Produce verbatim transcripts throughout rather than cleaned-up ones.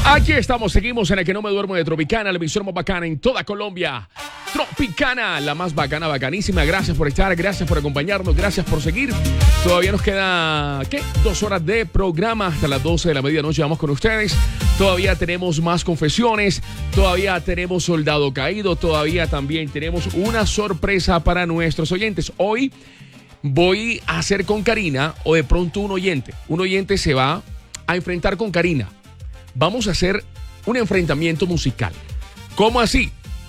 Aquí estamos, seguimos en el que no me duermo de Tropicana, la emisora más bacana en toda Colombia. Tropicana, la más bacana, bacanísima. Gracias por estar, gracias por acompañarnos, gracias por seguir. Todavía nos queda, ¿qué? Dos horas de programa hasta las doce de la medianoche. Vamos con ustedes. Todavía tenemos más confesiones, todavía tenemos Soldado Caído, todavía también tenemos una sorpresa para nuestros oyentes. Hoy voy a hacer con Karina, o de pronto un oyente. Un oyente se va a enfrentar con Karina. Vamos a hacer un enfrentamiento musical. ¿Cómo así?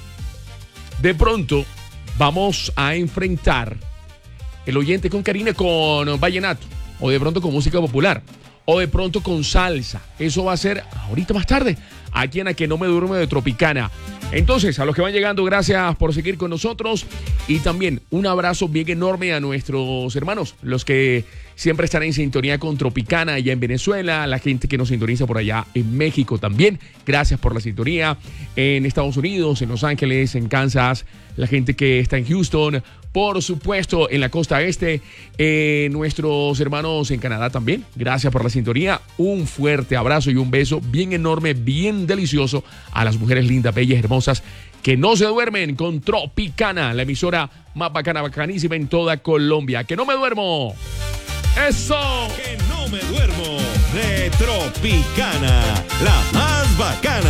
De pronto vamos a enfrentar el oyente con Karina con vallenato, o de pronto con música popular, o de pronto con salsa. Eso va a ser ahorita más tarde, aquí en A Que No Me Duermo de Tropicana. Entonces, a los que van llegando, gracias por seguir con nosotros. Y también un abrazo bien enorme a nuestros hermanos, los que siempre están en sintonía con Tropicana allá en Venezuela, la gente que nos sintoniza por allá en México también. Gracias por la sintonía. En Estados Unidos, en Los Ángeles, en Kansas, la gente que está en Houston, por supuesto, en la costa este, eh, nuestros hermanos en Canadá también. Gracias por la sintonía. Un fuerte abrazo y un beso bien enorme, bien delicioso a las mujeres lindas, bellas, hermosas, que no se duermen con Tropicana, la emisora más bacana, bacanísima en toda Colombia. ¡Que no me duermo! ¡Eso! Que no me duermo de Tropicana, la más bacana.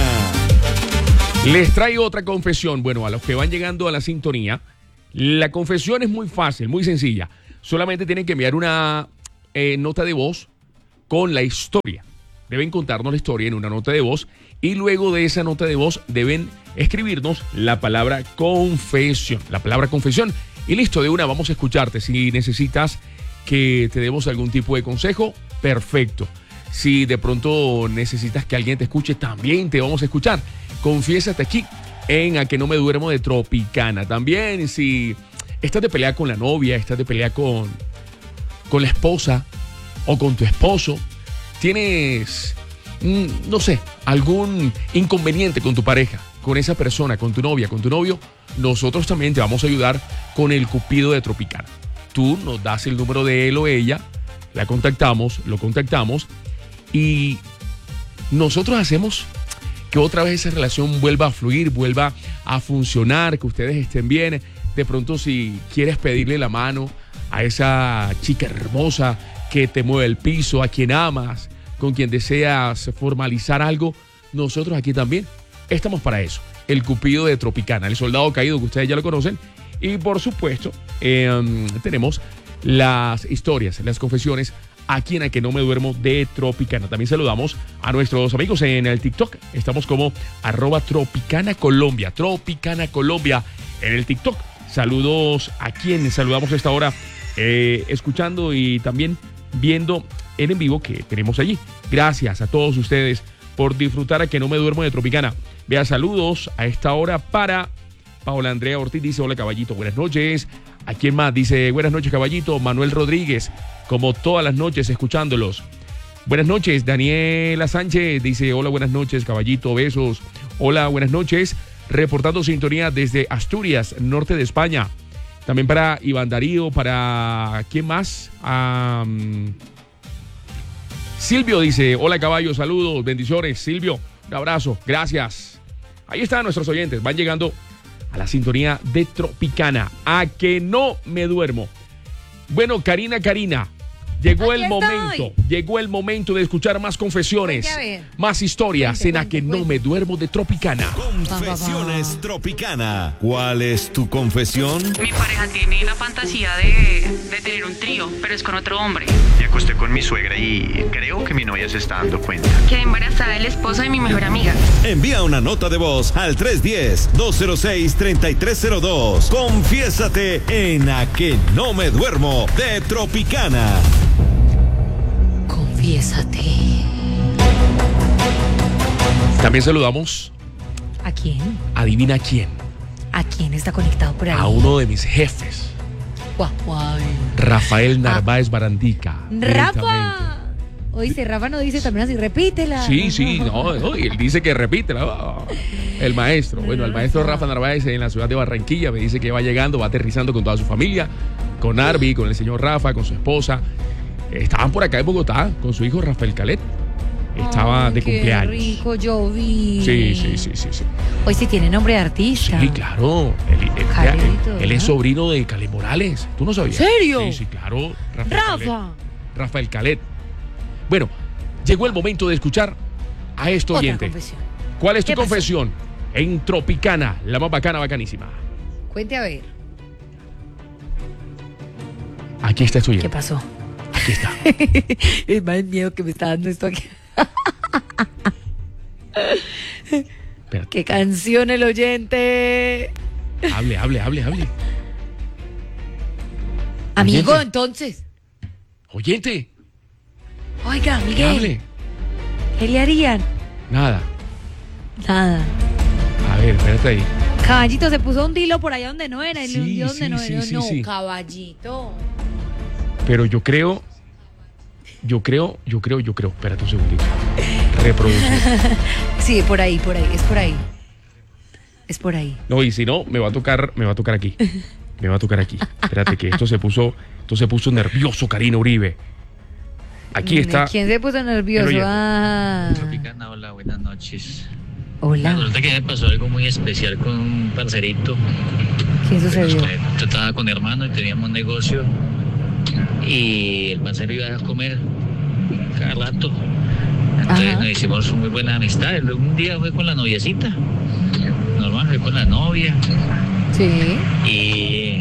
Les traigo otra confesión. Bueno, a los que van llegando a la sintonía, la confesión es muy fácil, muy sencilla. Solamente tienen que enviar una eh, nota de voz con la historia. Deben contarnos la historia en una nota de voz y luego de esa nota de voz deben escribirnos la palabra confesión. La palabra confesión. Y listo, de una vamos a escucharte. Si necesitas que te demos algún tipo de consejo, perfecto. Si de pronto necesitas que alguien te escuche, también te vamos a escuchar. Confiésate aquí en A Que No Me Duermo de Tropicana. También si estás de pelea con la novia, estás de pelea con, con la esposa o con tu esposo, tienes, no sé, algún inconveniente con tu pareja, con esa persona, con tu novia, con tu novio, nosotros también te vamos a ayudar con el Cupido de Tropicana. Tú nos das el número de él o ella, la contactamos, lo contactamos y nosotros hacemos que otra vez esa relación vuelva a fluir, vuelva a funcionar, que ustedes estén bien. De pronto, si quieres pedirle la mano a esa chica hermosa que te mueve el piso, a quien amas, con quien deseas formalizar algo, nosotros aquí también estamos para eso. El Cupido de Tropicana, el Soldado Caído, que ustedes ya lo conocen. Y por supuesto, eh, tenemos las historias, las confesiones aquí en A Que No Me Duermo de Tropicana. También saludamos a nuestros amigos en el TikTok. Estamos como arroba Tropicana Colombia, Tropicana Colombia en el TikTok. Saludos a quienes saludamos a esta hora, eh, escuchando y también viendo en en vivo que tenemos allí. Gracias a todos ustedes por disfrutar A Que No Me Duermo de Tropicana. Vea, saludos a esta hora para Paola Andrea Ortiz, dice hola caballito, buenas noches. ¿A quién más? Dice buenas noches caballito. Manuel Rodríguez, como todas las noches escuchándolos. Buenas noches. Daniela Sánchez dice hola, buenas noches caballito, besos. Hola, buenas noches. Reportando sintonía desde Asturias, norte de España. También para Iván Darío, para ¿quién más? Um, Silvio dice hola caballo, saludos, bendiciones. Silvio, un abrazo, gracias. Ahí están nuestros oyentes, van llegando a la sintonía de Tropicana. A Que No Me Duermo. Bueno, Karina, Karina, llegó Aquí el estoy. momento, llegó el momento de escuchar más confesiones, Cuente, a ver. más historias Cuente, en A cuente, Que No cuente. Me Duermo de Tropicana. Confesiones Tropicana. ¿Cuál es tu confesión? Mi pareja tiene la fantasía de, de tener un trío, pero es con otro hombre. Me acosté con mi suegra y creo que mi novia se está dando cuenta. Quedé embarazada del esposo de mi mejor amiga. Envía una nota de voz al tres uno cero, dos cero seis, tres tres cero dos. Confiésate en A Que No Me Duermo de Tropicana. Confiésate. También saludamos, ¿A quién? adivina quién, ¿A quién está conectado por ahí? a uno de mis jefes, Guau, guau. Rafael Narváez Barandica. directamente. ¡Rafa! Oye, si Rafa no dice también así, repítela. Sí, sí, no, no, y él dice que repítela. El maestro, bueno, el maestro Rafa Narváez en la ciudad de Barranquilla me dice que va llegando, va aterrizando con toda su familia, con Arby, con el señor Rafa, con su esposa. Estaban por acá en Bogotá con su hijo Rafael Calet. estaba Ay, de qué cumpleaños. rico, yo vi. Sí, sí, sí, sí, sí. Hoy sí tiene nombre de artista. Sí, claro. Él, él- Calito, él- él es ¿no? sobrino de Caled Morales. ¿Tú no sabías? ¿Serio? Sí, sí, claro. Rafael Rafa. Caled. Rafael Caled. Bueno, llegó el momento de escuchar a esto Otra oyente. confesión. ¿Cuál es tu ¿Qué pasó? confesión? En Tropicana, la más bacana, bacanísima. Cuente a ver. Aquí está esto ¿Qué oyente. pasó? Aquí está. Es más miedo que me está dando esto aquí. Espérate. ¿Qué canción el oyente? Hable, hable, hable, hable. Amigo, Oyente. entonces. Oyente, Oiga, que Miguel. hable. ¿Qué le harían? Nada. Nada. A ver, espérate ahí. Caballito se puso un dilo por allá donde no era. Y Sí, le hundió donde sí, no sí, era. sí, no, sí. caballito. Pero yo creo, yo creo, yo creo, yo creo. Espérate un segundito. Reproducir. Sí, por ahí, por ahí. Es por ahí. Es por ahí. No, y si no, me va a tocar, me va a tocar aquí. Me va a tocar aquí. Espérate que esto se puso, esto se puso nervioso, Karina Uribe. Aquí está. ¿Quién se puso nervioso? El oyente. Ah. Tropicana, hola, buenas noches. Hola. Resulta que me pasó algo muy especial con un parcerito. ¿Qué sucedió? Pues, yo estaba con mi hermano y teníamos un negocio y el parcero iba a comer cada rato. Entonces Ajá. nos hicimos muy buena amistad. Luego un día fue con la noviecita. Normal, fue con la novia. Sí. Y,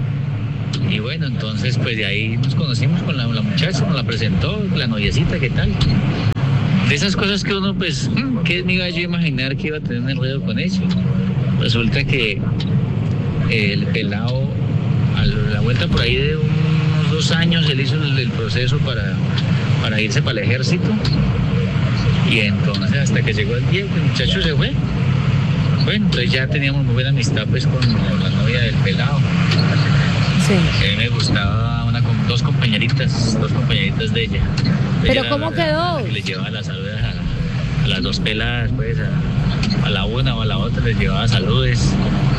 y bueno, entonces pues de ahí nos conocimos con la, la muchacha, nos la presentó, la noviecita, ¿qué tal? De esas cosas que uno pues, hmm, ¿qué me iba yo a imaginar que iba a tener un enredo con ella? Resulta que el pelado, a la vuelta por ahí de unos dos años, él hizo el, el proceso para, para irse para el ejército. Y entonces hasta que llegó el día, el muchacho se fue. Bueno, entonces ya teníamos muy buena amistad pues con la novia del pelado. Sí. A mí me gustaba una, com- dos compañeritas, dos compañeritas de ella. ¿Pero Ella era cómo la- quedó? la que les llevaba las saludos a, a las dos peladas, pues, a, a la una o a la otra les llevaba saludos.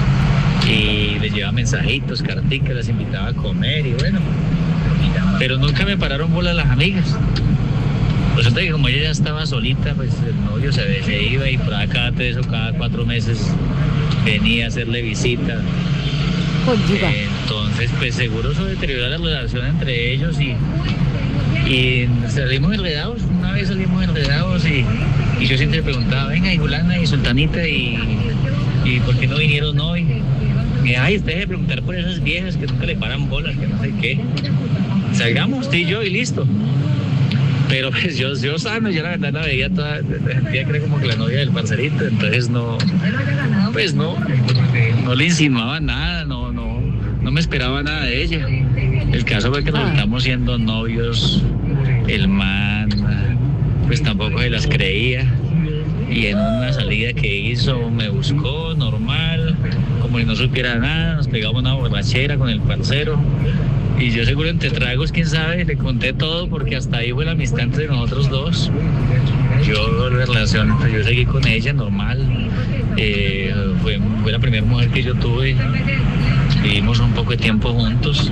Y les llevaba mensajitos, carticas, las invitaba a comer y bueno. Pero nunca me pararon bolas las amigas. Resulta que como ella ya estaba solita, pues el novio se, se iba y por acá cada tres o cada cuatro meses venía a hacerle visita. Conyuga. Entonces, pues seguro eso deterioró la relación entre ellos y, y salimos enredados. Una vez salimos enredados y, y yo siempre preguntaba, venga, y Julana y Sultanita, y, y ¿por qué no vinieron hoy? Y ay, ustedes de preguntar por esas viejas que nunca le paran bolas, que no sé qué. Salgamos, usted y yo, y listo. Pero pues yo, yo sano, yo la verdad la veía toda, sentía que era como que la novia del parcerito, entonces no, pues no, no le insinuaba nada, no, no, no me esperaba nada de ella. El caso fue que resultamos siendo novios, el man pues tampoco se las creía. Y en una salida que hizo me buscó normal, como si no supiera nada, nos pegamos una borrachera con el parcero. Y yo seguro entre tragos, quién sabe, le conté todo porque hasta ahí fue la amistad entre nosotros dos. Yo la relación, pues yo seguí con ella normal. Eh, fue, fue la primera mujer que yo tuve. Vivimos un poco de tiempo juntos.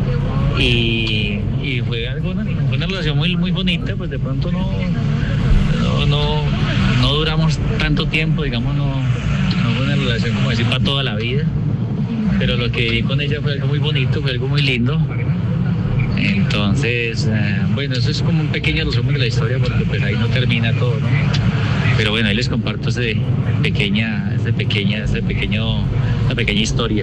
Y, y fue algo, una, fue una relación muy, muy bonita, pues de pronto no, no, no, no duramos tanto tiempo, digamos, no, no fue una relación como decir para toda la vida. Pero lo que viví con ella fue algo muy bonito, fue algo muy lindo. Entonces, eh, bueno, eso es como un pequeño resumen de la historia porque pues ahí no termina todo, ¿no? Pero bueno, ahí les comparto ese pequeña, ese pequeña, ese pequeño, esa pequeña historia.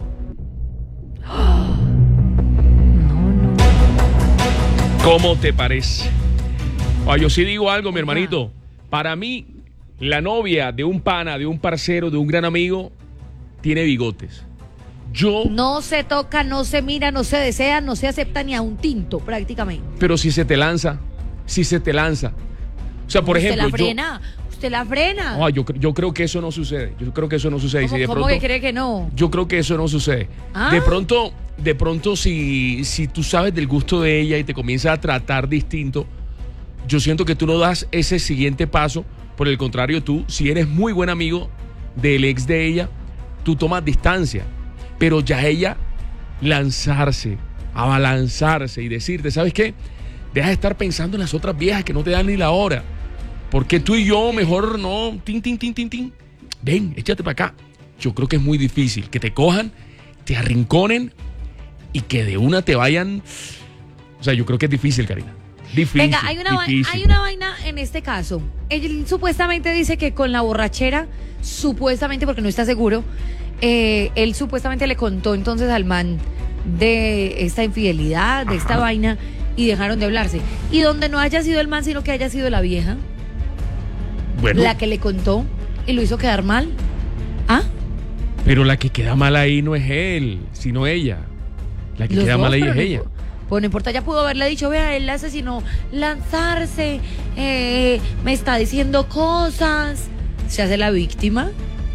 ¿Cómo te parece? Ah, yo sí digo algo, mi hermanito. Para mí, la novia de un pana, de un parcero, de un gran amigo, tiene bigotes. Yo, No se toca, no se mira, no se desea, no se acepta ni a un tinto, prácticamente. pero si se te lanza, si se te lanza. O sea, por ejemplo, usted la frena, usted la frena. yo, ah, yo, cre- yo creo que eso no sucede. Yo creo que eso no sucede. Y ¿Cómo, si de cómo pronto, que cree que no? yo creo que eso no sucede. Ah. De pronto, de pronto, si, si tú sabes del gusto de ella y te comienza a tratar distinto, yo siento que tú no das ese siguiente paso. Por el contrario, tú, si eres muy buen amigo del ex de ella, tú tomas distancia. Pero ya ella lanzarse, abalanzarse y decirte, ¿sabes qué? Deja de estar pensando en las otras viejas que no te dan ni la hora. Porque tú y yo mejor no, tin, tin, tin, tin, tin. Ven, échate para acá. Yo creo que es muy difícil que te cojan, te arrinconen y que de una te vayan. O sea, yo creo que es difícil, Karina. Difícil. Venga, hay una, va- difícil. hay una vaina en este caso. Él supuestamente dice que con la borrachera, supuestamente, porque no está seguro, eh, él supuestamente le contó entonces al man de esta infidelidad, de esta Ajá. vaina, y dejaron de hablarse. Y donde no haya sido el man, sino que haya sido la vieja, Bueno, la que le contó y lo hizo quedar mal. ¿Ah? pero la que queda mal ahí no es él, sino ella. La que Los queda dos, mal ahí pero es no ella. impo- Pues no importa, ya pudo haberle dicho, vea, él asesinó, lanzarse, eh, me está diciendo cosas. Se hace la víctima.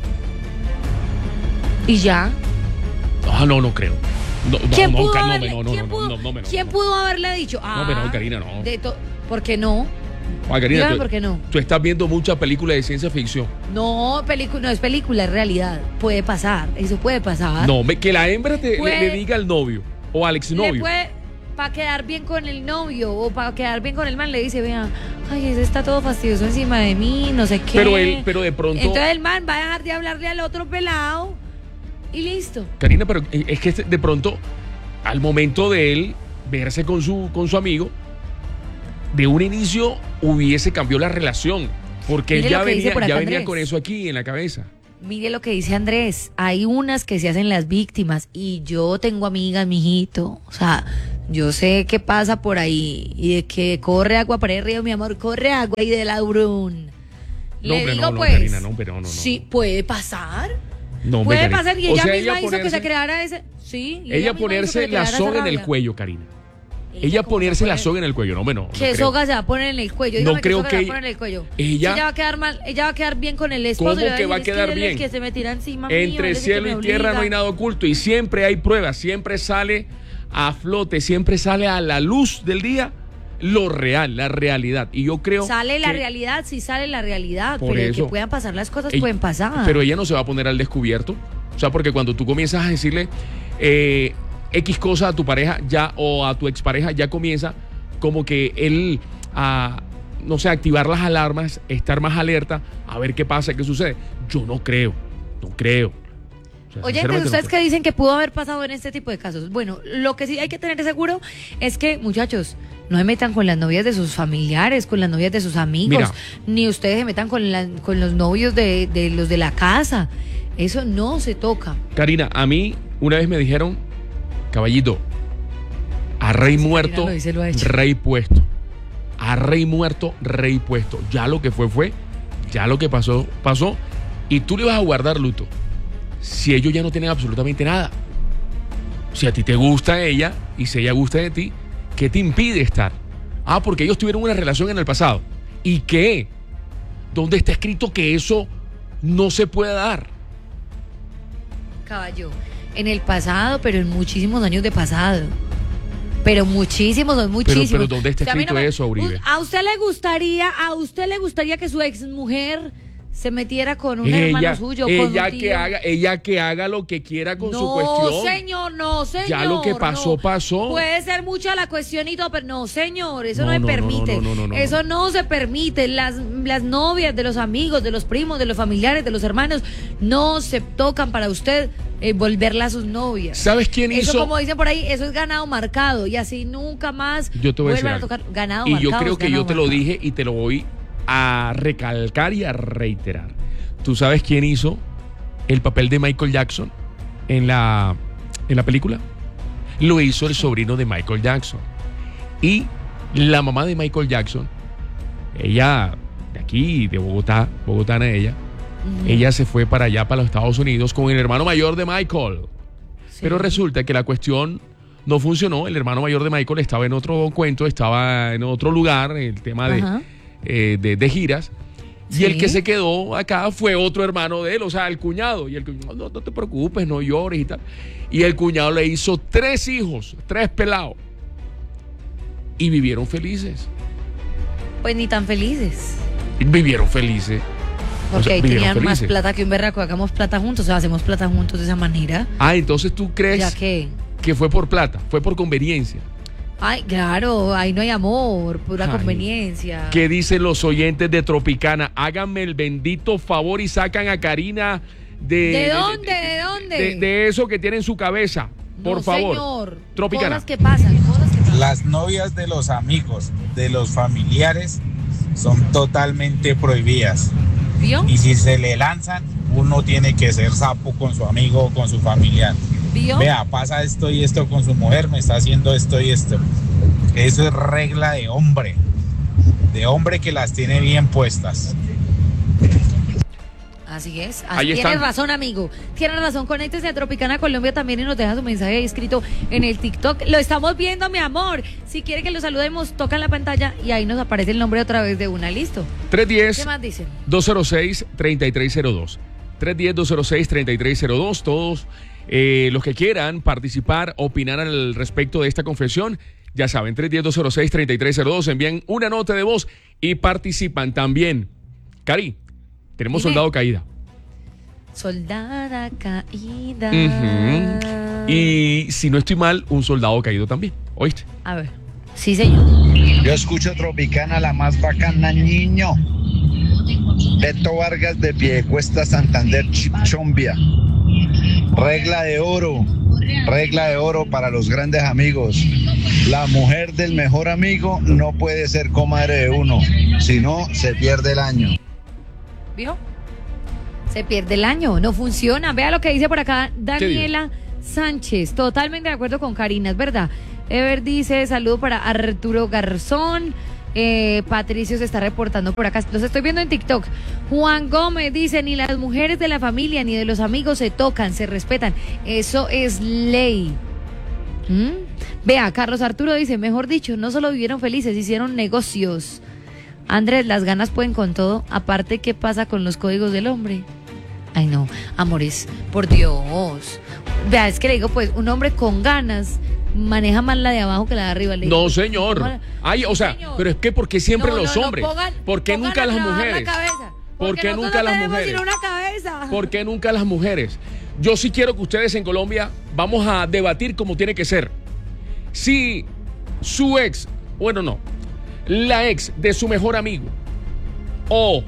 Y ya. Ah, no, no creo. No, no, ¿Quién no, pudo Ka- no, haberle, no, no, ¿quién no, pudo, no, no, no, no, ¿quién no. pudo haberle dicho? Ah, pero no, Karina, no. de to- ¿Por qué no? Ah, Karina, Dígame tú, por qué no. tú estás viendo muchas películas de ciencia ficción. No, película, no es película, es realidad. Puede pasar, eso puede pasar. No, me- que la hembra te, le- Puede- le, diga al novio o al Le exnovio. puede, para quedar bien con el novio o para quedar bien con el man, le dice, vea, ay, ese está todo fastidioso encima de mí, no sé qué. Pero él, pero de pronto. Entonces el man va a dejar de hablarle al otro pelado y listo. Karina, pero es que de pronto, al momento de él verse con su, con su amigo, de un inicio hubiese cambiado la relación. Porque él Mire ya lo que dice venía, por acá ya venía Andrés. con eso aquí en la cabeza. Mire lo que dice Andrés, hay unas que se hacen las víctimas y yo tengo amigas, mijito, o sea, yo sé qué pasa por ahí y de que corre agua para el río, mi amor, corre agua y de la Brun. No, Le hombre, digo no, no, pues, Karina, no, pero no, no. sí, puede pasar, No, hombre, puede Karina. pasar y O ella sea, misma ella hizo que ponerse- se creara ese, sí, y Ella misma ponerse hizo que la creara esa soga en el rabia. cuello, Karina. Ella ¿cómo ponerse se la pone? soga en el cuello. No, hombre, no. no ¿Qué creo. soga se va a poner en el cuello? No Dígame, ¿qué creo soga que se va a poner en el cuello? ella- Si ella va a quedar mal, ella va a quedar bien con el esposo. ¿Cómo le que va a decir, quedar es que él es el bien? que se me tira encima mío, Entre él es el que cielo me y tierra obliga. no hay nada oculto y siempre hay pruebas, siempre sale a flote, siempre sale a la luz del día lo real, la realidad. Y yo creo Sale la que- realidad, sí sale la realidad, Por pero de eso. que puedan pasar las cosas, Ella- pueden pasar. Pero ella no se va a poner al descubierto. O sea, porque cuando tú comienzas a decirle eh, X cosa a tu pareja ya o a tu expareja, ya comienza como que él a, no sé, activar las alarmas, estar más alerta, a ver qué pasa, qué sucede. Yo no creo, no creo. O sea, Oye, sinceramente, ustedes no que creo. dicen que pudo haber pasado en este tipo de casos. Bueno, lo que sí hay que tener seguro es que, muchachos, no se metan con las novias de sus familiares, con las novias de sus amigos, Mira. ni ustedes se metan con, la- con los novios de, de los de la casa. Eso no se toca. Karina, a mí una vez me dijeron, caballito, a rey muerto, lo dice, lo ha hecho. rey puesto. A rey muerto, rey puesto. Ya lo que fue, fue. Ya lo que pasó, pasó. Y tú le vas a guardar luto. Si ellos ya no tienen absolutamente nada. Si a ti te gusta ella y si ella gusta de ti, ¿qué te impide estar? Ah, porque ellos tuvieron una relación en el pasado. ¿Y qué? ¿Dónde está escrito que eso no se puede dar? Caballo, en el pasado, pero en muchísimos años de pasado. Pero muchísimos, son muchísimos. pero ¿dónde está O sea, a mí escrito eso, Uribe? ¿A usted le gustaría, a usted le gustaría que su ex mujer se metiera con un hermano Ella, suyo, con ella un que tío? haga, ella que haga lo que quiera con no, su cuestión. señor, no, señor. Ya lo que pasó, no. pasó. Puede ser mucha la cuestión y todo, pero no, señor, eso No, no, se no, no, permite. no, no, no, no, eso no se permite. Las, las novias de los amigos, de los primos, de los familiares, de los hermanos, no se tocan para usted eh, volverla a sus novias. ¿Sabes quién Eso, hizo? como dicen por ahí, eso es ganado marcado y así nunca más Yo te voy a decir vuelvan a algo. tocar ganado Y marcado. yo creo es que yo ganado te lo marcado. dije y te lo voy a recalcar y a reiterar. ¿Tú sabes quién hizo el papel de Michael Jackson en la, en la película? Lo hizo el sobrino de Michael Jackson. Y la mamá de Michael Jackson, ella de aquí, de Bogotá, bogotana ella, ella se fue para allá, para los Estados Unidos, con el hermano mayor de Michael. Sí. Pero resulta que la cuestión no funcionó. El hermano mayor de Michael estaba en otro cuento, estaba en otro lugar, el tema de, Ajá. eh, de, de giras. Y Sí. el que se quedó acá fue otro hermano de él, o sea, el cuñado. Y el cuñado, no, no te preocupes, no llores y tal. Y el cuñado le hizo tres hijos, tres pelados. Y vivieron felices. Pues ni tan felices. Vivieron felices. O Porque sea, ahí vivieron tenían más felices. plata que un berraco. Hagamos plata juntos, o sea, hacemos plata juntos de esa manera. Ah, entonces tú crees Ya que. que fue por plata, fue por conveniencia. Ay, claro, ahí no hay amor, pura Ay, conveniencia. ¿Qué dicen los oyentes de Tropicana? Háganme el bendito favor y sacan a Karina de... ¿De dónde? ¿De dónde? De, de eso que tiene en su cabeza. Por No, favor. señor. Tropicana. Cosas que pasan, cosas que pasan. Las novias de los amigos, de los familiares, son totalmente prohibidas. ¿Vio? Y si se le lanzan, uno tiene que ser sapo con su amigo o con su familiar. ¿Vio? Vea, pasa esto y esto con su mujer, me está haciendo esto y esto. Eso es regla de hombre. De hombre que las tiene bien puestas. Así es. Ahí Tienes están. razón, amigo. Tienes razón. Conéctese a Tropicana Colombia también y nos deja su mensaje ahí escrito en el TikTok. Lo estamos viendo, mi amor. Si quiere que lo saludemos, toca en la pantalla y ahí nos aparece el nombre otra vez de una. Listo. tres uno ¿Qué cero, más dicen? dos cero seis, tres tres cero dos. tres uno cero, dos cero seis, tres tres cero dos. Todos eh, los que quieran participar, opinar al respecto de esta confesión, ya saben, tres uno cero, dos cero seis, tres tres cero dos. Envían una nota de voz y participan también. Cari, tenemos Dime. soldado caída. Soldada caída. Ujú. Y si no estoy mal, un soldado caído también. ¿Oíste? A ver. Sí, señor. Yo escucho Tropicana, la más bacana, niño. Beto Vargas de Piedecuesta, Santander, Chichombia. Regla de oro, regla de oro para los grandes amigos. La mujer del mejor amigo no puede ser comadre de uno, si no se pierde el año. ¿Vio? Se pierde el año, no funciona. Vea lo que dice por acá Daniela Sánchez. Totalmente de acuerdo con Karina, es verdad. Ever dice, saludo para Arturo Garzón. Eh, Patricio se está reportando por acá. Los estoy viendo en TikTok. Juan Gómez dice, ni las mujeres de la familia ni de los amigos se tocan, se respetan. Eso es ley. ¿Mm? Vea, Carlos Arturo dice, mejor dicho, no solo vivieron felices, hicieron negocios. Andrés, las ganas pueden con todo. Aparte, ¿qué pasa con los códigos del hombre? Ay, no, amores, por Dios. Vea, es que le digo, pues, un hombre con ganas maneja más la de abajo que la de arriba. Le digo, No, pues, señor. ¿cómo la- Ay, o sea, señor. pero es que ¿por qué siempre No, los no, no, hombres? pongan- ¿Por qué pongan nunca a las trabajar la mujeres? cabeza, ¿Por porque qué nosotros nunca las tenemos mujeres? sino una cabeza. ¿Por qué nunca las mujeres? Yo sí quiero que ustedes en Colombia vamos a debatir como tiene que ser. Si su ex, bueno, no, la ex de su mejor amigo o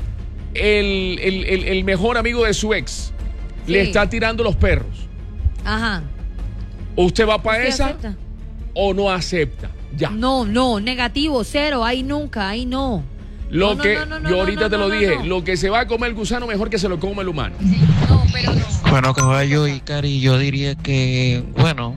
el, el, el, el mejor amigo de su ex Sí. le está tirando los perros, Ajá. ¿usted va para ¿Usted esa acepta? o no acepta? Ya. No, no, negativo, cero, ahí nunca, ahí no. Lo No, no, que no, no, no, yo no, ahorita no, te lo no, dije, no. lo que se va a comer el gusano mejor que se lo coma el humano. No, pero no. Bueno, caballo y Cari, yo diría que, bueno,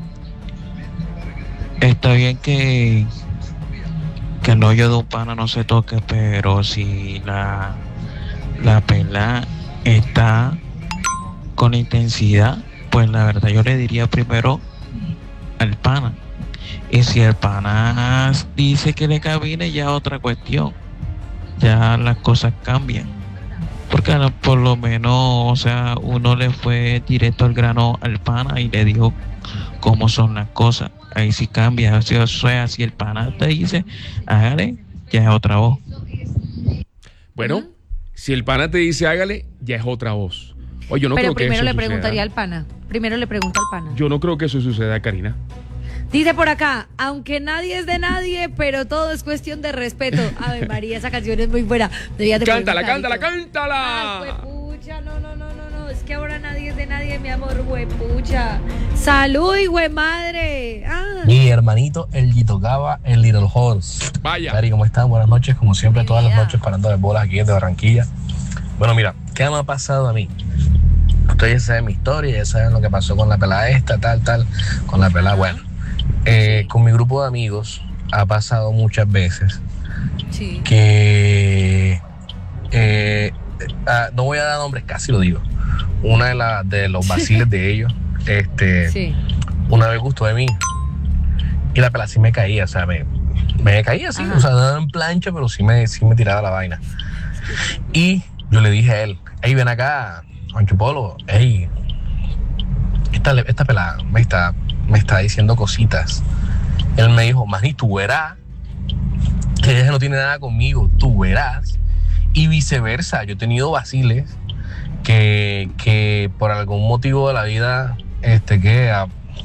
está bien que, que el hoyo de un pana no se toque, pero si la, la pela está con intensidad, pues la verdad yo le diría primero al pana. Y si el pana dice que le cabine, ya otra cuestión. Ya las cosas cambian. Porque no, por lo menos, o sea, uno le fue directo al grano al pana y le dijo cómo son las cosas. Ahí sí cambia. O sea, o sea, si el pana te dice, hágale, ya es otra voz. Bueno, Ujú. si el pana te dice hágale, ya es otra voz. Oye, yo no pero creo que primero eso le suceda. preguntaría al pana. Primero le pregunta al pana. Yo no creo que eso suceda, Karina. Dice por acá, aunque nadie es de nadie, pero todo es cuestión de respeto. Ave María, esa canción es muy buena. Debías de Cántala, poner un cántala, pedacito. cántala. Ay, huepucha, no, no, no, no, no. Es que ahora nadie es de nadie, mi amor, huepucha. Salud, güey, madre. Ah. Mi hermanito, el Gitocaba, el Little Horse. Vaya. Cari, ¿cómo están? Buenas noches, como siempre, Buen todas las día. noches parando de bolas aquí desde Barranquilla. Bueno, mira, ¿qué me ha pasado a mí? Ustedes ya saben mi historia, ya saben lo que pasó con la pelada esta, tal, tal, con la pelada, bueno. Eh, con mi grupo de amigos ha pasado muchas veces Sí. que eh, ah, no voy a dar nombres, casi lo digo. Una de, la, de los vaciles de ellos, este, Sí. una vez gustó de mí y la pelada sí me caía, o sea, me, me caía así, Ajá. o sea, no en plancha, pero sí me, sí me tiraba la vaina. Y yo le dije a él, hey, ven acá, Juancho Polo, hey, esta, esta pelada me está, me está diciendo cositas. Él me dijo, Manny, tú verás que ella no tiene nada conmigo, tú verás. Y viceversa, yo he tenido vaciles que, que por algún motivo de la vida, este, que a-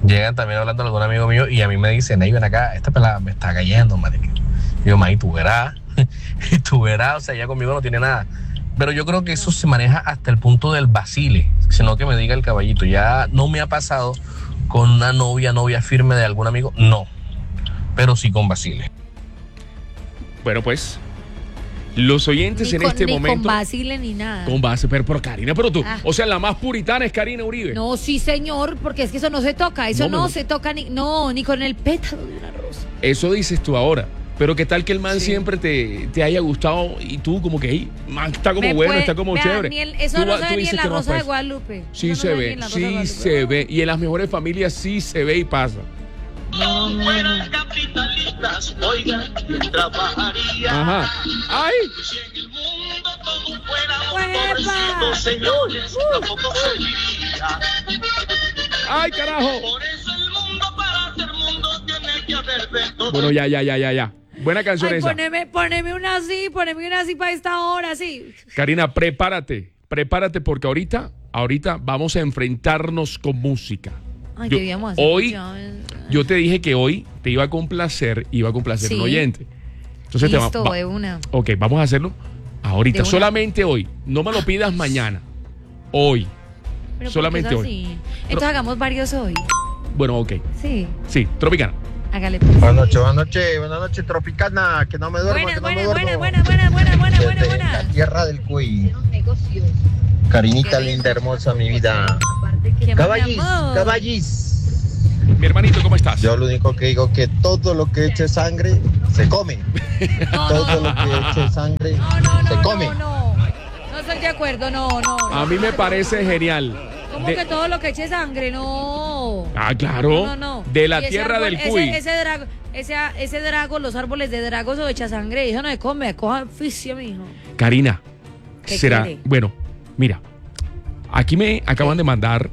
llegan también hablando de algún amigo mío y a mí me dicen, hey, ven acá, esta pelada me está cayendo, marica. Y yo, man, tú verás, tú verás, o sea, ella conmigo no tiene nada. Pero yo creo que eso se maneja hasta el punto del vacile, sino que me diga el caballito. Ya no me ha pasado con una novia, novia firme de algún amigo, no, pero sí con vacile. Bueno, pues, los oyentes Ni en con, este ni momento... con Basile ni nada. Con base, pero, pero Karina, pero tú, Ah. o sea, la más puritana es Karina Uribe. No, sí, señor, porque es que eso no se toca, eso No, no, no. se toca ni, no, ni con el pétalo de una rosa. Eso dices tú ahora. Pero qué tal que el man Sí. siempre te, te haya gustado y tú como que, hey, man, está como Me bueno, puede- está como vea, chévere. ni el- eso Tú no va- se tú ve ni dices en la que no Rosa de pasa. Guadalupe. Sí Eso se no ni ve, en la Rosa sí de Guadalupe. se ve. Y en las mejores familias sí se ve y pasa. No, no, no. capitalistas, oigan, ¿quién trabajaría? Ajá. ¡Ay! Si en el mundo todo fuera ¡Uepa! empobrecido, señores, tampoco serviría. ¡Ay, carajo! Por eso el mundo, para ser mundo, tiene que haber de todo. Bueno, ya, ya, ya, ya, ya. Buena canción Ay, esa. poneme, poneme una así, poneme una así para esta hora, sí. Karina, prepárate. Prepárate porque ahorita, ahorita vamos a enfrentarnos con música. Ay, Yo- ¿qué íbamos a hacer? hoy, Ya, yo te dije que hoy te iba a complacer, iba a complacer Sí. un oyente. Entonces te va- Listo, va- de una. Ok, vamos a hacerlo ahorita, De una. solamente hoy. No me lo pidas mañana. Hoy. Pero solamente ¿por qué es hoy. así? Entonces hagamos varios hoy. Bueno, ok. Sí, Sí, Tropicana. hágale pues. Buenas noches, buenas noches, buenas noches, Tropicana, que no me duermo, Buenas, que no me buenas, duermo. buenas, buenas, buenas, buenas, buenas, buenas, Desde la buenas. tierra del Cuy. Carinita linda, hermosa, mi vida. Qué Caballis, buen amor. caballis. Mi hermanito, ¿cómo estás? Yo lo único que digo que todo lo que eche sangre se come. No, Todo no, lo que eche sangre no, no, se no, come. no, no. No estoy de acuerdo, no, no. no. A mí me parece genial. ¿Cómo De- que todo lo que eche sangre? No. Ah, claro. No, no, no. De la Y ese tierra árbol- del ese- Cuy. Ese, drago, ese, ese drago, los árboles de drago, eso echa sangre. Eso no se come, coja oficio, mijo. Karina, ¿Qué será. quiere? Bueno, mira. Aquí me acaban de mandar.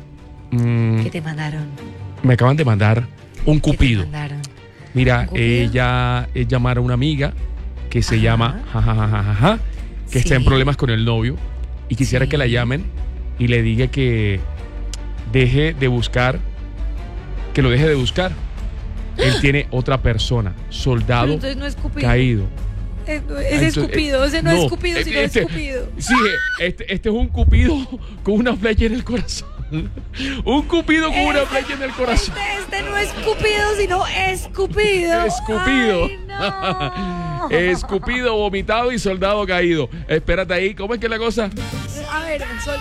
mm, ¿Qué te mandaron? me acaban de mandar un ¿Qué te cupido. mandaron? Mira, ¿Un cupido? ella es llamar a una amiga que se Ajá. llama jajajajaja, que está en Sí. problemas con el novio y quisiera Sí. que la llamen y le diga que deje de buscar, que lo deje de buscar. Él tiene otra persona, Pero soldado entonces no es cupido. caído. Es, es Entonces, escupido, ese no, no, es escupido, sino este- es escupido. Sí, este, este es un cupido con una flecha en el corazón. Un cupido con una Este- flecha en el corazón. Este, este no es cupido, sino escupido. Escupido. Ay, no. Escupido, vomitado y soldado caído. Espérate ahí, ¿cómo es que es la cosa? A ver, sol...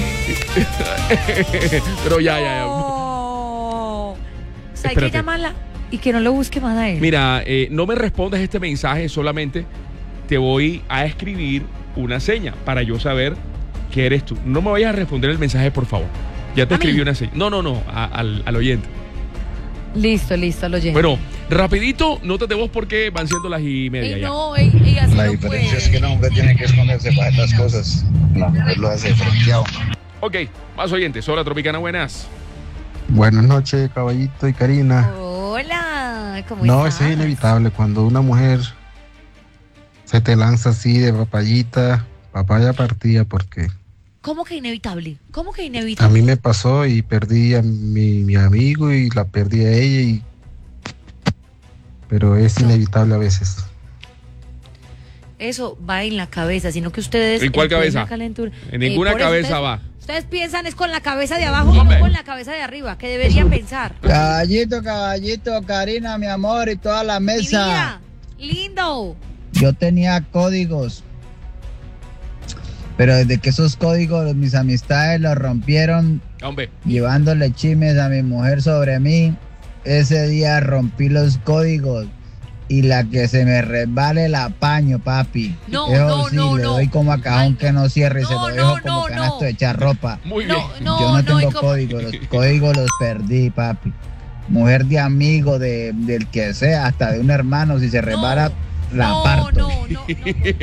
Pero ya, ya, ya. No. O sea, hay Espérate. que llamarla y que no lo busque más a él. Mira, eh, no me respondas este mensaje, solamente te voy a escribir una seña para yo saber que eres tú. No me vayas a responder el mensaje, por favor. Ya te ¿A escribí mí? una seña. No, no, no, a- al, al oyente. Listo, listo, lo llevo. Bueno, rapidito, notas de voz porque van siendo las y media Ey, ya. no, ey, ey, así La no diferencia puede. es que el hombre tiene que esconderse para estas cosas. La mujer lo hace frenteado. Ok, más oyentes. Hola, Tropicana, buenas. Buenas noches, Caballito y Karina. Hola, ¿cómo No, estás? eso es inevitable. Cuando una mujer se te lanza así de papayita, papaya partida, porque ¿Cómo que inevitable? ¿Cómo que a inevitable? mí me pasó y perdí a mi, mi amigo y la perdí a ella, y pero es inevitable a veces. Eso va en la cabeza, sino que ustedes... ¿En cuál plena cabeza? calentura- En ninguna por eso cabeza ustedes- va. Ustedes piensan es con la cabeza de abajo y Hombre. no con la cabeza de arriba, que deberían pensar. Caballito, caballito, Karina, mi amor, y toda la Mi mesa. vida, lindo. Yo tenía códigos, pero desde que esos códigos mis amistades los rompieron, Hombre, llevándole chismes a mi mujer sobre mí, ese día rompí los códigos y la que se me resbale la apaño, papi. No, Eso no, sí, no, le no. doy como a cajón que no cierre y se No, lo no, dejo como no, canasto no. de echar ropa. muy bien. No, Yo no, no no, y tengo como- códigos, los códigos los perdí, papi. Mujer de amigo, de, del que sea, hasta de un hermano, si se resbala, la no, parto. no, no, no.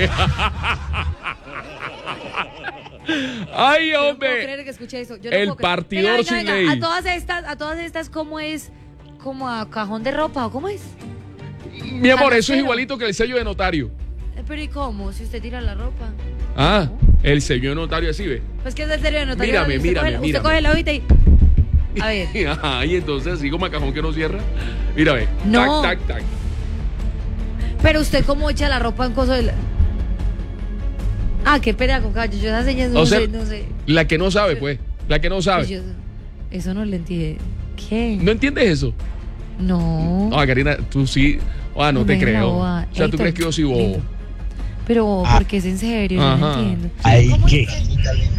Ay, Yo no puedo hombre. creer que escuché eso. Yo no El puedo creer. partidor Venga, sin venga, ley. venga. A todas estas, a todas estas, ¿cómo es? ¿Como a cajón de ropa o cómo es? Mi amor, eso es Carnicero. igualito que el sello de notario. Eh, Pero ¿y cómo? Si usted tira la ropa. Ah, el sello de notario así, ve. Pues que es el serio de notario. Mírame, usted mírame, coge, mírame. Usted coge la hojita y... A ver. Ajá, y entonces así como a cajón que no cierra. Mira, ve. No. Tac, tac, tac. Pero usted cómo echa la ropa en coso de la... Ah, qué pena con caballo. Yo esas señas no O sea, sé, no sé. La que no sabe, pues. La que no sabe. Pues yo- eso no lo entiendo. ¿Qué? ¿No entiendes eso? No. Ah, Karina, tú sí. Ah, no Me te deja creo. boba. O sea, tú Héctor, crees que yo soy bobo. lindo. Pero, Ah. porque es en serio, yo no Ajá. entiendo. Ay, ¿Cómo ¿qué? es?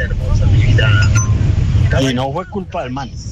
Y no fue culpa del man.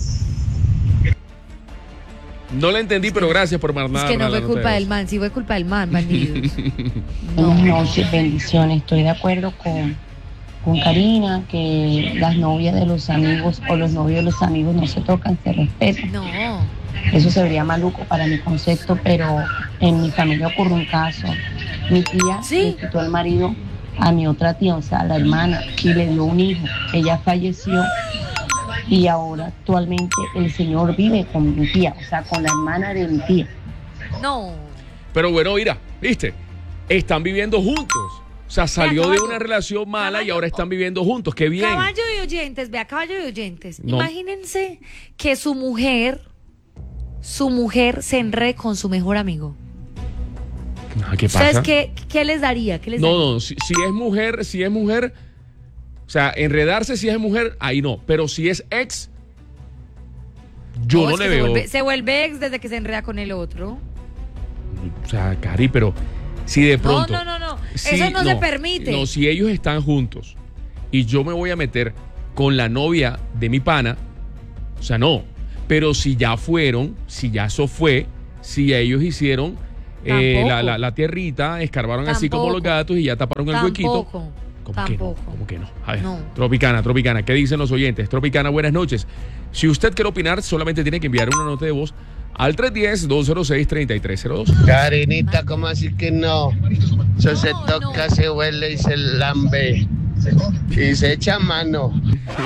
No la entendí, pero gracias por Es mandar. que no la fue nota culpa de del voz. man, sí fue culpa del man, bandidos. Buenas noches, bendiciones. Estoy de acuerdo con, con Karina que las novias de los amigos o los novios de los amigos no se tocan, se respetan. No. Eso se vería maluco para mi concepto, pero en mi familia ocurrió un caso. Mi tía le quitó el marido a mi otra tía, o sea, la hermana, y le dio un hijo. Ella falleció y ahora actualmente el señor vive con mi tía, o sea, con la hermana de mi tía. No. Pero bueno, mira, viste, están viviendo juntos. O sea, salió de caballo. una relación mala y ahora están viviendo juntos. Qué bien. Caballo de oyentes, vea, caballo de oyentes. No. Imagínense que su mujer, su mujer se enrede con su mejor amigo. Ah, ¿qué ¿Ustedes pasa? qué, qué les daría? ¿Qué les No, daría? no, si, si es mujer, si es mujer, o sea, enredarse si es mujer, ahí no. Pero si es ex, yo no, es le que veo. Se vuelve, se vuelve ex desde que se enreda con el otro. O sea, Cari, pero si de pronto. no, no, no. si- Eso no, se permite. No, si ellos están juntos y yo me voy a meter con la novia de mi pana, o sea, no. Pero si ya fueron, si ya eso fue, si ellos hicieron eh, Tampoco. la, la, la tierrita, escarbaron así como los Tampoco. gatos y ya taparon el huequito. Tampoco. ¿Cómo que no? Tampoco. ¿Cómo que no? A ver, No. Tropicana, Tropicana, ¿qué dicen los oyentes? Tropicana, buenas noches. Si usted quiere opinar, solamente tiene que enviar una nota de voz al tres uno cero, dos cero seis, tres tres cero dos. Karinita, ¿cómo así que no? Eso se toca, se huele y se lambe. Y se echa mano.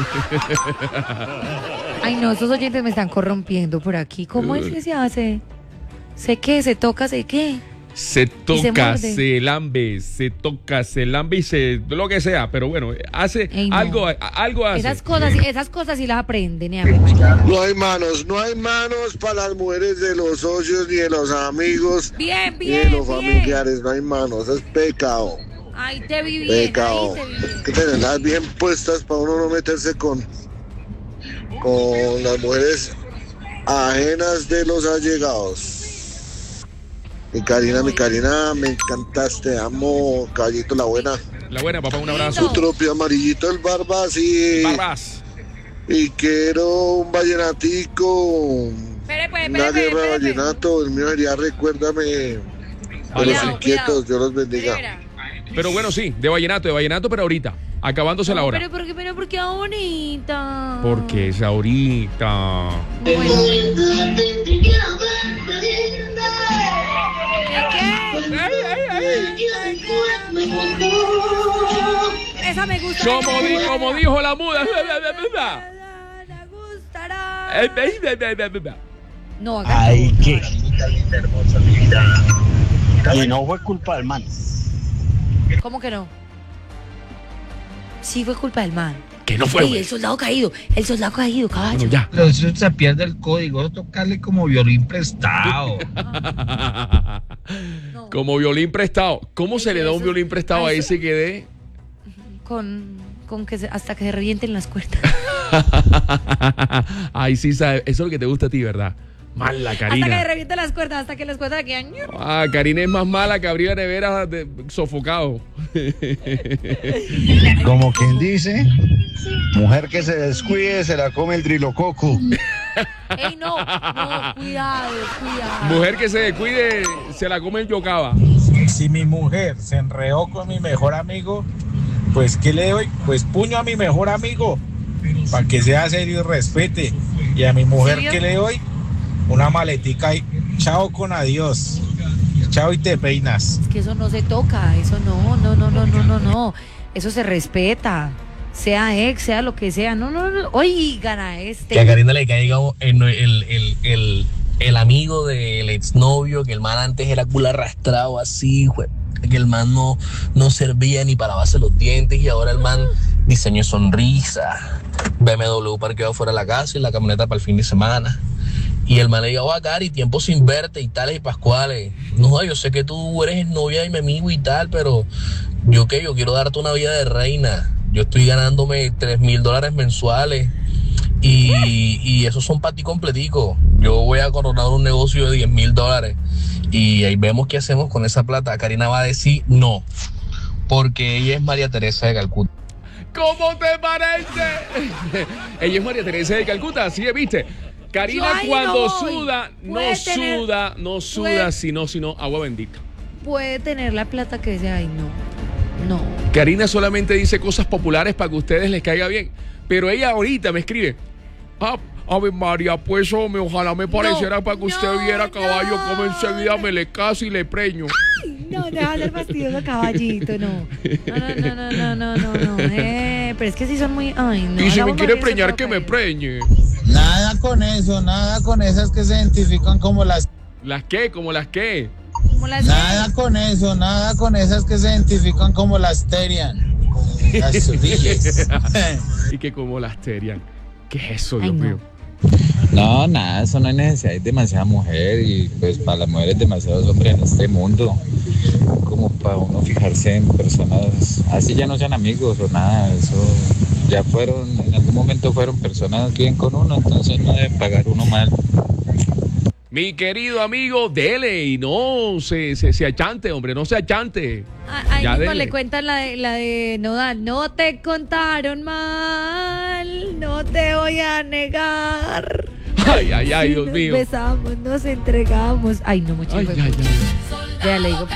Ay, no, esos oyentes me están corrompiendo por aquí. ¿Cómo es que se hace? ¿Se qué? ¿Se toca? ¿Se qué? Se toca, muerde. se, lambe, se toca, se lambe y se lo que sea, pero bueno, hace Ey, no. algo, a- algo hace. Esas cosas, esas cosas sí las aprenden, ¿eh? No hay manos, no hay manos para las mujeres de los socios ni de los amigos Bien, ni de bien, los bien. familiares, no hay manos, es pecado, Ay, te vi bien, ahí pecado. te vi bien. Hay que tenerlas bien puestas para uno no meterse con, con las mujeres ajenas de los allegados. Mi Karina, mi Karina, me encantaste, amo, caballito la buena. La buena, papá, un abrazo. Su tropio amarillito, el Barbas y... Barbas. Y quiero un vallenatico, Espere, pues, una espere, guerra de espere, vallenato, el mío sería Recuérdame de Cuidado, los inquietos, Dios los bendiga. Pero bueno, sí, de vallenato, de vallenato, pero ahorita, acabándose la hora. Pero, ¿por qué, pero, por qué ahorita? Porque es ahorita. Esa me gusta. Como, di- como dijo la muda. No, haga Ay, todo. ¿qué? Y no fue culpa del man. ¿Cómo que no? Sí fue culpa del man. Que no fue, Sí, güey. el soldado caído, el soldado caído, caballo. Bueno, ya. Pero eso se pierde el código, eso tocarle como violín prestado. Como violín prestado. ¿Cómo se le da un violín prestado a ese que dé? Con, con que se- hasta que se revienten las cuerdas. Ay, sí, sabe. Eso es lo que te gusta a ti, ¿verdad? Mala, Hasta que se Karina. revienten las cuerdas, hasta que las cuerdas quedan. Ah, Karina es más mala que abrir la nevera de, sofocado. Como quien dice, mujer que se descuide se la come el drilococo. Ey, no, no, cuidado, cuidado. Mujer que se descuide, se la come el yocaba. Si mi mujer se enredó con mi mejor amigo, pues ¿qué le doy? Pues puño a mi mejor amigo, para que sea serio y respete. Y a mi mujer, ¿Sí vio? ¿qué le doy? Una maletica y chao con adiós. Chao y te peinas. Es que eso no se toca, eso no, no, no, no, no, no, no. Eso se respeta. Sea ex, sea lo que sea. No, no, no. Oigan a este. Que a Karina le caiga el, el, el, el, el amigo del exnovio, que el man antes era culo arrastrado así, jue- que el man no, no servía ni para lavarse los dientes y ahora el man diseñó sonrisa, B M W parqueado fuera de la casa y la camioneta para el fin de semana. Y el man le dijo, oh, Cari, tiempo sin verte y tales y pascuales. No, yo sé que tú eres novia de mi amigo y tal, pero yo qué, yo quiero darte una vida de reina. Yo estoy ganándome tres mil dólares mensuales y, y esos son para ti completico. Yo voy a coronar un negocio de diez mil dólares y ahí vemos qué hacemos con esa plata. Karina va a decir no, porque ella es María Teresa de Calcuta. ¿Cómo te parece? Ella es María Teresa de Calcuta, ¿sí viste? Karina Yo cuando no suda, no tener, suda, no suda, puede, sino, sino agua bendita. Puede tener la plata que dice, ay, no, no. Karina solamente dice cosas populares para que a ustedes les caiga bien. Pero ella ahorita me escribe, ah, Ave María, pues hombre, ojalá me pareciera no, para que no, usted viera caballo, no, como enseguida me le caso y le preño. No, deja de ser fastidioso, caballito, no. No, no, no, no, no, no, no. Eh, pero es que sí son muy, ay, no. Y si me quiere preñar, que me preñe. Nada con eso, nada con esas que se identifican como las... ¿Las qué? ¿Como las qué? Como las nada qué? Con eso, nada con esas que se identifican como las Terian. Las sudillas. Y que como las Terian. ¿Qué es eso, Dios ay, no. mío? No, nada, eso no es necesidad, es demasiada mujer y pues para las mujeres demasiados hombres en este mundo, como para uno fijarse en personas, así ya no sean amigos o nada, eso ya fueron, en algún momento fueron personas que viven con uno, entonces no deben pagar uno mal. Mi querido amigo, dele y no se, se, se achante, hombre, no se achante. Ahí mismo le cuentan la de, la de Nodal. No te contaron mal, no te voy a negar. Ay, ay, ay, si Dios nos mío. Nos besamos, nos entregamos. Ay, no, mucho. Ay, ay, ay. Ya le digo, pues.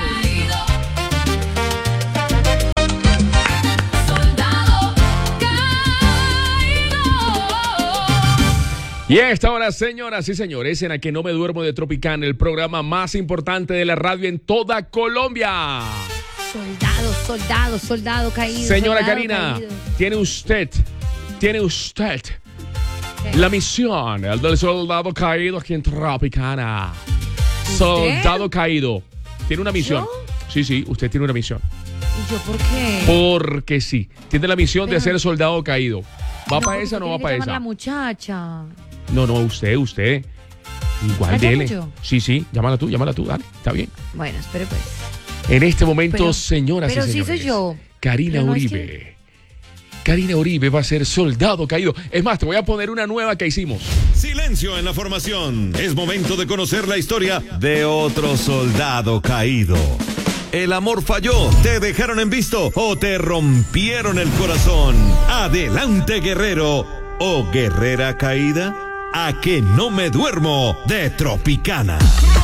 Y a esta hora, señoras y señores, en A Que No Me Duermo de Tropicana, el programa más importante de la radio en toda Colombia. Soldado, soldado, soldado caído. Señora soldado Karina, caído. tiene usted, tiene usted ¿qué? La misión el del soldado caído aquí en Tropicana. ¿Usted? Soldado caído. Tiene una misión. ¿Yo? Sí, sí, usted tiene una misión. ¿Y yo por qué? Porque sí. Tiene la misión Pero... de ser soldado caído. ¿Va no, para esa o no va para esa? La muchacha. No, no, usted, usted. Igual dele. Yo? Sí, sí, llámala tú, llámala tú, dale, está bien. Bueno, espere pues. En este momento, pero, señoras pero y señores. Pero sí soy yo. Karina no Uribe. Es que... Karina Uribe va a ser soldado caído. Es más, te voy a poner una nueva que hicimos. Silencio en la formación. Es momento de conocer la historia de otro soldado caído. El amor falló, te dejaron en visto o te rompieron el corazón. Adelante, guerrero o guerrera caída. A Que No Me Duermo de Tropicana.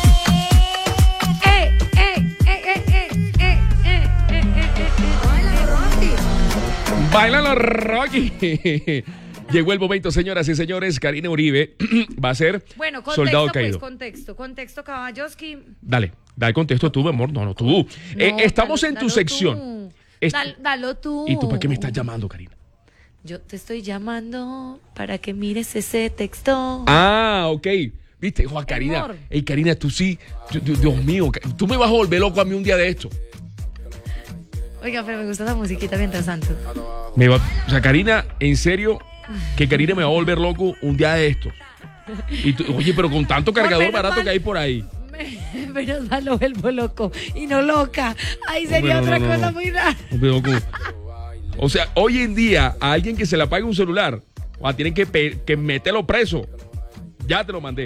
¡Eh, eh, eh, eh, eh, eh, eh, eh, eh, eh! ¡Báilalo, Rocky! Llegó el momento, señoras y señores. Karina Uribe va a ser bueno, contexto, soldado caído. Pues, contexto, contexto, Caballoski. Dale, dale contexto tú, mi amor. No, no, tú. No, eh, estamos dalo, en tu sección. Tú. Est Dal, dalo tú. ¿Y tú para qué me estás llamando, Karina? Yo te estoy llamando para que mires ese texto. Ah, ok. Viste, Juan Karina. Ey, Karina, tú sí. Dios, Dios mío, tú me vas a volver loco a mí un día de esto. Oiga, pero me gusta esa musiquita mientras tanto. Me va, o sea, Karina, en serio, que Karina me va a volver loco un día de esto. Y tú, oye, pero con tanto cargador barato mal, que hay por ahí. Menos mal lo vuelvo loco y no loca. Ahí sería no, otra no, no, cosa no. muy rara. O sea, hoy en día, a alguien que se le apague un celular, o a tienen que, que meterlo preso. Ya te lo mandé.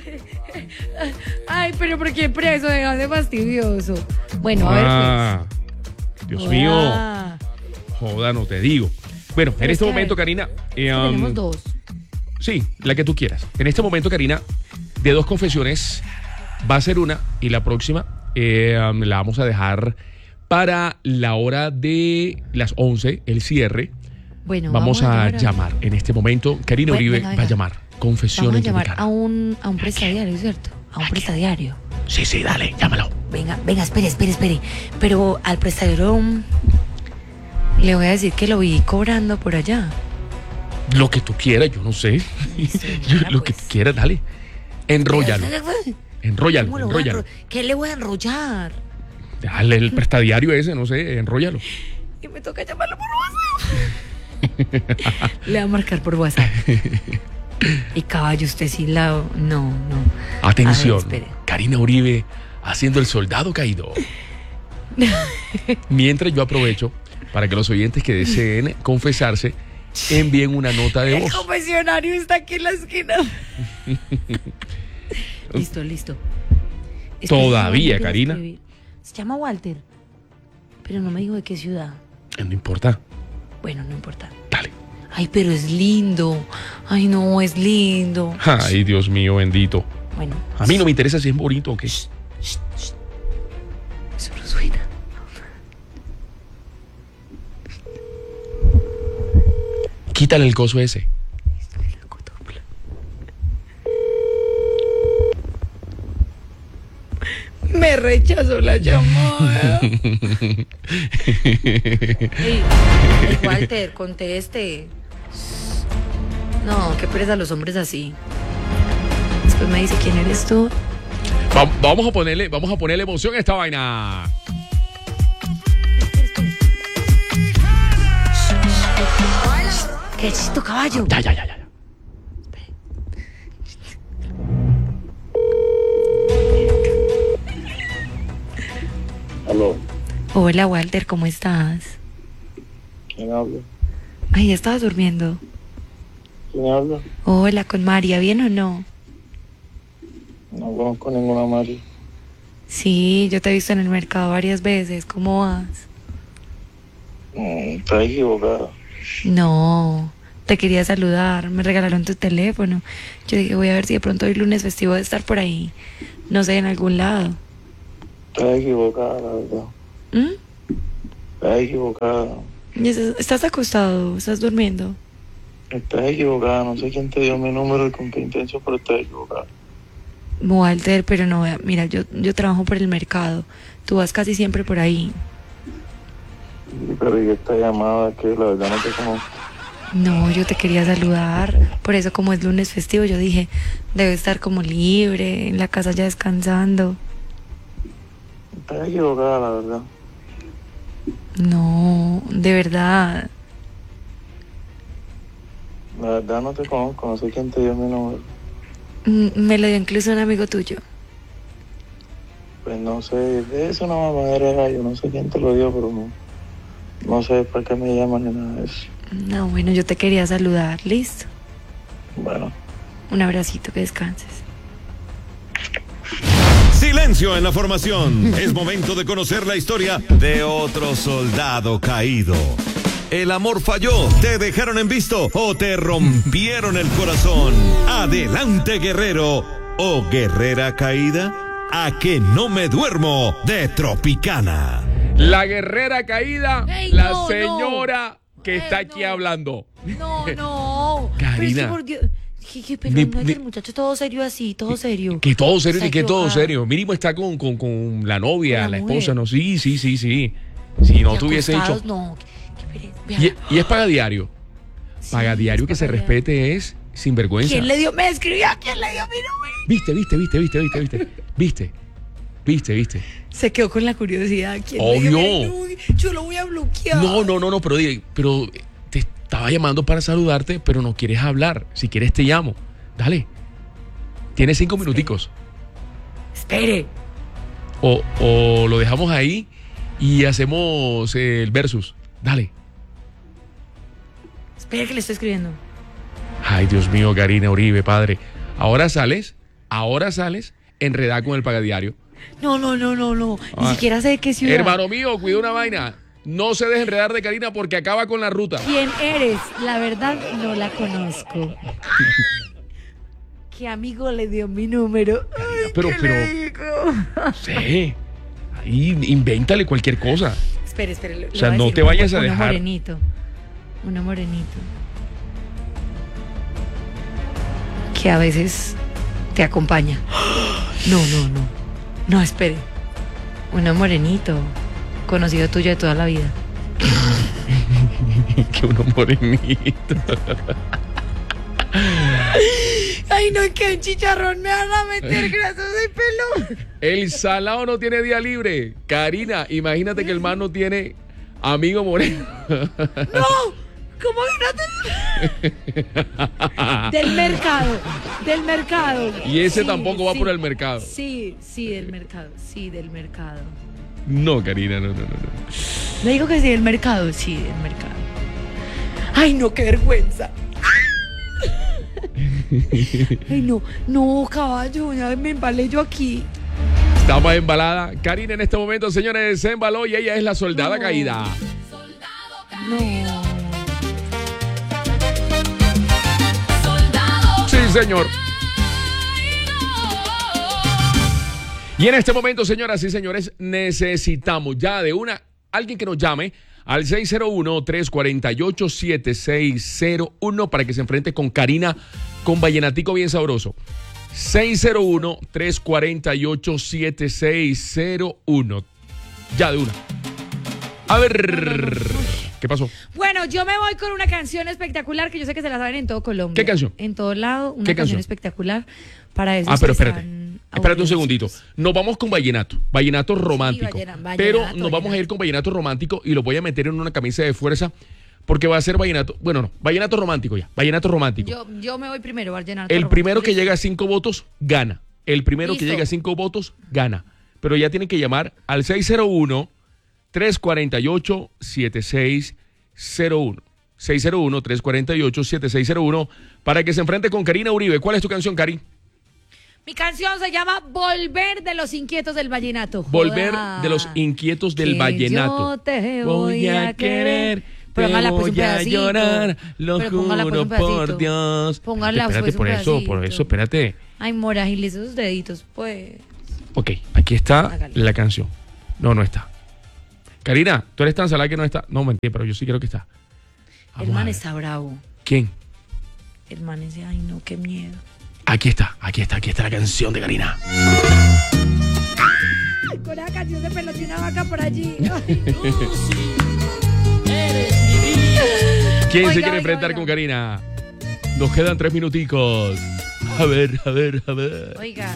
Ay, pero ¿por qué preso? Deja de fastidioso. Bueno, a ah, ver pues. Dios mío. Ah. Joda, no te digo. Bueno, pero en este momento, ver, Karina. Eh, um, tenemos dos. Sí, la que tú quieras. En este momento, Karina, de dos confesiones, va a ser una y la próxima eh, um, la vamos a dejar para la hora de las once, el cierre. Bueno, vamos, vamos a, a llamar en este momento. Karina bueno, Uribe venga, venga. va a llamar. Confesiones. Vamos a llamar a un, a un prestadiario, ¿cierto? A un prestadiario. Sí, sí, dale, llámalo. Venga, venga, espere, espere, espere. Pero al prestadiario le voy a decir que lo vi cobrando por allá. Lo que tú quieras, yo no sé. Sí, yo, lo pues. que tú quieras, dale. Enróllalo. Enróllalo, enróllalo. Enro... ¿Qué le voy a enrollar? Dale el prestadiario ese, no sé, enróllalo. Y me toca llamarlo por WhatsApp. Le va a marcar por WhatsApp. Y caballo, usted sí la... No, no. Atención, A ver, Karina Uribe haciendo el soldado caído. Mientras yo aprovecho para que los oyentes que deseen confesarse envíen una nota de El voz. confesionario está aquí en la esquina. Listo, listo. Es que Todavía, no me Karina. escribir. Se llama Walter, pero no me dijo de qué ciudad. No importa. Bueno, no importa. Dale. Ay, pero es lindo. Ay, no, es lindo. Ay, Dios mío, bendito. Bueno. A mí no me interesa si es bonito o qué. Eso no suena. Quítale el coso ese. Me rechazó la llamada. Ey, ey, Walter, conteste. No, qué pereza los hombres así. Después me dice, ¿quién eres tú? Va- vamos a ponerle, vamos a ponerle emoción a esta vaina. ¿Qué chisto, caballo? Ya, ya, ya, ya. Aló, Hola, Walter, ¿cómo estás? ¿quién habla? Ay, ya estabas durmiendo. ¿Quién habla? Hola, con María, ¿bien o no? No conozco ninguna Mari. Sí, yo te he visto en el mercado varias veces. ¿Cómo vas? Mm, estás equivocada. No, te quería saludar. Me regalaron tu teléfono. Yo dije, voy a ver si de pronto hoy lunes festivo de estar por ahí. No sé, en algún lado. Estás equivocada, la verdad. ¿Mm? Estás equivocada. ¿Y estás- ¿Estás acostado? ¿Estás durmiendo? Estás equivocada. No sé quién te dio mi número y con qué intención, pero estás equivocada. Walter, pero no, mira, yo, yo trabajo por el mercado. Tú vas casi siempre por ahí. Sí, pero ¿y esta llamada que la verdad no te conozco? No, yo te quería saludar. Por eso, como es lunes festivo, yo dije, debe estar como libre, en la casa ya descansando. Estás equivocada, la verdad. No, de verdad. La verdad no te conozco. No sé quién te dio mi número. Mm, Me lo dio incluso un amigo tuyo. Pues no sé. De eso una mamadera era yo. No sé quién te lo dio, pero no. No sé para qué me llaman ni nada de eso. No, bueno, yo te quería saludar, listo. Bueno. Un abracito, que descanses. Silencio en la formación. Es momento de conocer la historia de otro soldado caído. El amor falló, te dejaron en visto o te rompieron el corazón. Adelante, guerrero o guerrera caída. A que no me duermo de Tropicana. La guerrera caída, Ey, la no, señora que está aquí hablando. No, no. Karina. Pero es que por Dios. Que, que, pero Ni- no es ni- el muchacho todo serio así, todo serio. Que todo serio, Está ni que todo equivocada. serio. Mínimo está con, con, con la novia, Con la la, mujer. esposa, ¿no? Sí, sí, sí, sí. Si no Y te hubiese acostados, dicho. No, qué- qué pereza. Y, y es paga diario. Paga diario es que se paga respete es sinvergüenza. ¿Quién le dio? Me escribió, ¿quién le dio mi número? Viste, viste, viste, viste, viste, viste. Viste, viste, viste. Se quedó con la curiosidad. ¿Quién le Obvio. dio mi número? Yo lo voy a bloquear. No, no, no, no, pero, di- pero te estaba llamando para saludarte, pero no quieres hablar. Si quieres te llamo. Dale. Tienes cinco minuticos. Espere. O, o lo dejamos ahí y hacemos el versus. Dale. Espere que le estoy escribiendo. Ay, Dios mío, Karina Uribe, padre. Ahora sales, ahora sales enredada con el pagadiario. No, no, no, no, no. Ni Ah. siquiera sé de qué ciudad. Hermano mío, cuida una vaina. No se deje enredar de Karina porque acaba con la ruta. ¿Quién eres? La verdad no la conozco. ¿Qué amigo le dio mi número? Ay, Pero, ¿qué pero, le digo? sí. Ahí, invéntale cualquier cosa. Espere, espere. le- O le sea, voy no decir, te vayas a uno dejar. morenito. Uno morenito. Que a veces te acompaña. No, no, no. No, espere. Uno morenito. Conocido tuyo de toda la vida. Que uno morenito. Ay, no, que chicharrón me van a meter grasos de pelo. El salado no tiene día libre. Karina, imagínate que el man no tiene amigo moreno. No, ¿Cómo que no te... Del mercado, del mercado. Y ese Sí, tampoco va sí. por el mercado. Sí, sí, del mercado, sí, del mercado. No, Karina, no, no, no. no. Le digo que sí, del mercado, sí, del mercado. Ay, no, qué vergüenza. Ay, no, no, caballo, ya me embalé yo aquí. Estamos embalada. Karina en este momento, señores, se embaló y ella es la soldada No. caída. No. Sí, señor. Y en este momento, señoras y señores, necesitamos ya de una, alguien que nos llame al seis cero uno, tres cuatro ocho, siete seis cero uno para que se enfrente con Karina con vallenatico bien sabroso. seis cero uno, tres cuatro ocho, siete seis cero uno. Ya de una. A ver, ¿qué pasó? Bueno, yo me voy con una canción espectacular que yo sé que se la saben en todo Colombia. ¿Qué canción? En todo lado, una ¿Qué canción canción? espectacular para eso. Ah, pero espérate. Espérate un segundito. Nos vamos con vallenato. Vallenato romántico. vallena- vallenato, pero nos vallenato. vamos a ir con vallenato romántico y lo voy a meter en una camisa de fuerza porque va a ser vallenato. Bueno, no. Vallenato romántico ya. Vallenato romántico. Yo, yo me voy primero, vallenato El romántico. primero que llega a cinco votos, gana. El primero que Listo. llega a cinco votos, gana. Pero ya tienen que llamar al seis cero uno, tres cuatro ocho, siete seis cero uno. seis cero uno, tres cuatro ocho, siete seis cero uno para que se enfrente con Karina Uribe. ¿Cuál es tu canción, Cari? Mi canción se llama Volver de los Inquietos del Vallenato. Volver Joda. de los inquietos del Que vallenato. Yo te voy a querer. Póngala pues un voy a pedacito. llorar, lo Pero póngala, pues, juro un pedacito. por Dios. Póngala, espérate, pues, un por eso, por pedacito. eso, espérate. Ay, Mora, agiliza esos deditos, pues. Ok, aquí está Hágale. la canción. No, no está. Karina, tú eres tan salada que no está. No, mentira, pero yo sí creo que está. El man está bravo. ¿Quién? El man dice, ay, no, qué miedo. Aquí está, aquí está, aquí está la canción de Karina. Ay, con esa canción se peloteó una vaca por allí. Ay, ¿Quién se Oiga, quiere oiga, enfrentar oiga. con Karina? Nos quedan tres minuticos. A ver, a ver, a ver. Oiga.